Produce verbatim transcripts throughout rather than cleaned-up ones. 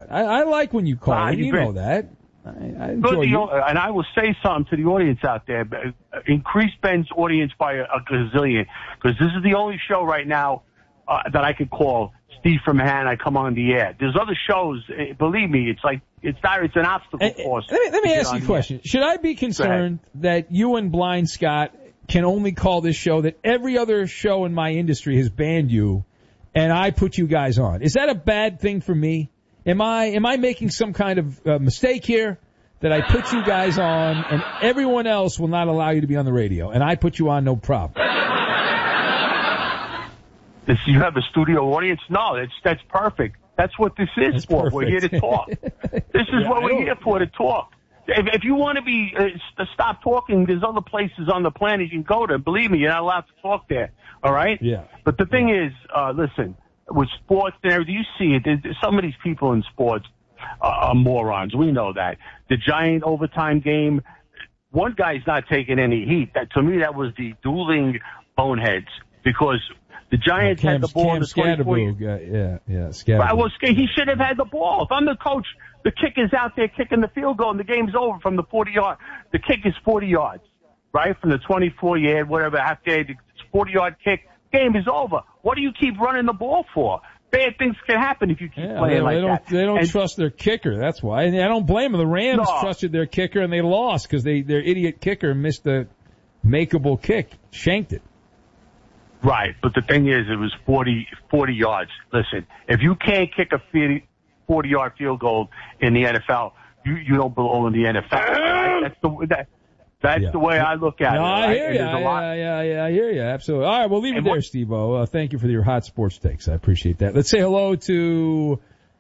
I, I like when you call. Nah, and you been, know that. I, I enjoy the, you. And I will say something to the audience out there. Increase Ben's audience by a, a gazillion, because this is the only show right now uh, that I could call Steve from Manhattan. I come on the air. There's other shows. Believe me, it's like it's not. It's an obstacle and, course. Let me, let me ask you a question. Air. Should I be concerned that you and Blind Scott can only call this show, that every other show in my industry has banned you, and I put you guys on? Is that a bad thing for me? Am I am I making some kind of uh, mistake here that I put you guys on and everyone else will not allow you to be on the radio, and I put you on no problem? This, you have a studio audience? No, that's that's perfect. That's what this is that's for. Perfect. We're here to talk. This is yeah, what we're here for, to talk. If, if you want to be uh, to stop talking, there's other places on the planet you can go to. Believe me, you're not allowed to talk there. All right? Yeah. But the thing yeah. is, uh, listen, with sports and everything, you see it. There's, some of these people in sports uh, are morons. We know that. The Giant overtime game, one guy's not taking any heat. That to me, that was the dueling boneheads, because the Giants oh, Cam, had the ball Cam in the twenty-four. Yeah, yeah, yeah. Scatterboo. Well, he should have had the ball. If I'm the coach, the kicker's out there kicking the field goal, and the game's over from the forty yard. The kick is forty yards, right? From the twenty-four yard, whatever, half day, the forty yard kick. Game is over. What do you keep running the ball for? Bad things can happen if you keep yeah, playing they, like they don't, that. They don't and, trust their kicker. That's why. And I don't blame them. The Rams no. trusted their kicker, and they lost because they their idiot kicker missed a makeable kick, shanked it. Right, but the thing is, it was forty, forty yards. Listen, if you can't kick a forty-yard field goal in the N F L, you you don't belong in the N F L. Right? That's the that. That's yeah. the way I look at no, it. I right? hear you. Yeah, yeah, yeah, I hear you. Absolutely. All right, we'll leave it there, Steve-O. Uh, thank you for your hot sports takes. I appreciate that. Let's say hello to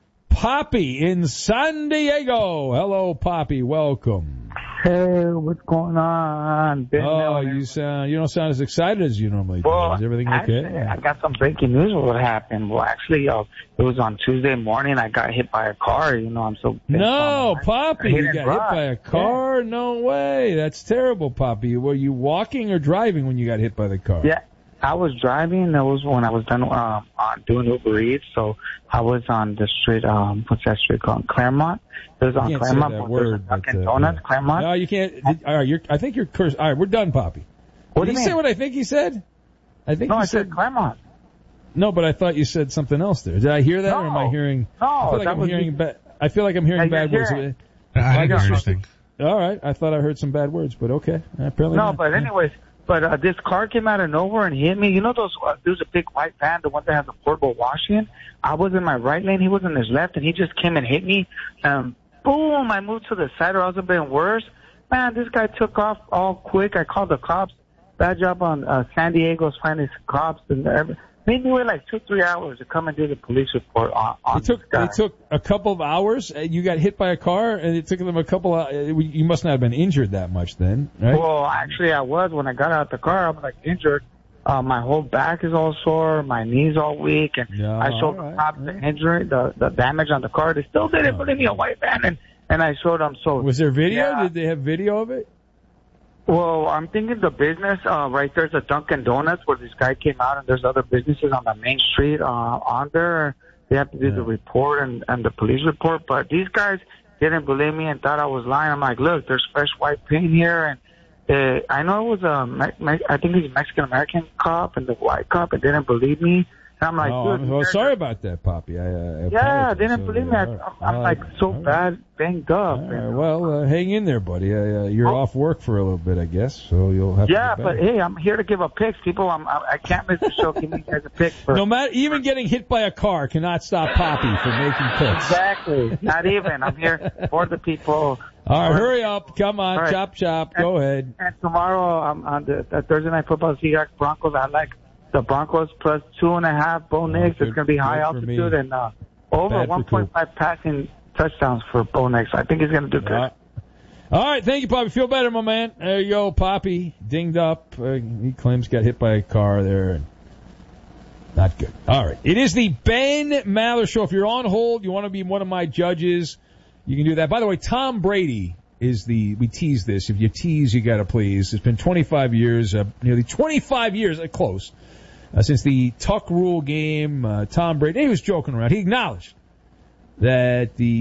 Poppy in San Diego. Hello, Poppy. Welcome. Hey, what's going on? Ben oh, Miller. you sound you don't sound as excited as you normally do. Well, Is everything actually, okay? I got some breaking news of what happened. Well, actually, uh, it was on Tuesday morning. I got hit by a car. You know, I'm so no, Poppy, you got drive. hit by a car? Yeah. No way. That's terrible, Poppy. Were you walking or driving when you got hit by the car? Yeah. I was driving. That was when I was done um, uh, doing Uber Eats. So I was on the street. Um, what's that street called? Claremont. It was on Claremont. That word, but, uh, Donuts, yeah. Claremont. No, you can't. Did, all right, you're, I think you're cursed. All right, we're done, Poppy. What did do you you say mean? what I think he said? I think no, you I said, said Claremont. No, but I thought you said something else there. Did I hear that, no. or am I hearing? No, I feel like that I'm was hearing. Ba- I feel like I'm hearing yeah, bad words. Hearing. I didn't hear anything. All right, I thought I heard some bad words, but okay. Apparently no, not. but anyways. But uh, this car came out of nowhere and hit me. You know those? Uh, there's a big white van, the one that has a portable washing. I was in my right lane, he was in his left, and he just came and hit me. Um, boom! I moved to the side, or else it'd been worse. Man, this guy took off all quick. I called the cops. Bad job on uh, San Diego's finest cops, and everything. They knew it like two, three hours to come and do the police report on, on it took, this guy. It took a couple of hours. You got hit by a car, and it took them a couple of... You must not have been injured that much then, right? Well, actually, I was. When I got out the car, I was, like, injured. Uh, my whole back is all sore. My knee's all weak. And no, I showed right, the cops right. the injury, the, the damage on the car. They still didn't oh, believe me, a white van. And, and I showed them. So, was there video? Yeah. Did they have video of it? Well, I'm thinking the business, uh, right there's a Dunkin' Donuts where this guy came out, and there's other businesses on the main street, uh, on there. They have to do yeah. the report and, and the police report, but these guys didn't believe me and thought I was lying. I'm like, look, there's fresh white paint here, and, uh, I know it was a, Me- Me- I think he's a Mexican-American cop and the white cop, and didn't believe me. And I'm like, oh, dude. I'm well, sorry about that, Poppy. I, I yeah, they didn't so, believe me. I, right. I'm all like right. so all bad, right. banged up. All right. And, Well, uh, hang in there, buddy. Uh, you're oh. off work for a little bit, I guess, so you'll have yeah, to get but better. hey, I'm here to give a pick. People, I'm, I, I can't miss the show. Give me guys a pick. For, no matter, even getting hit by a car cannot stop Poppy from making picks. Exactly. Not even. I'm here for the people. All right, hurry up. Come on, right. chop, chop. And, Go ahead. And tomorrow, um, on the, the Thursday Night Football, Seahawks Broncos, I like the Broncos plus two and a half. Bo Nix. Oh, it's going to be high altitude and uh, over one point five passing touchdowns for Bo Nix. I think he's going to do good. All right. All right, thank you, Poppy. Feel better, my man. There you go, Poppy. Dinged up. Uh, he claims got hit by a car there. Not good. All right. It is the Ben Maller Show. If you're on hold, you want to be one of my judges, you can do that. By the way, Tom Brady is the, we tease this. If you tease, you got to please. It's been twenty-five years, uh, nearly twenty-five years, uh, close, uh, since the Tuck Rule game. Uh, Tom Brady, he was joking around. He acknowledged that the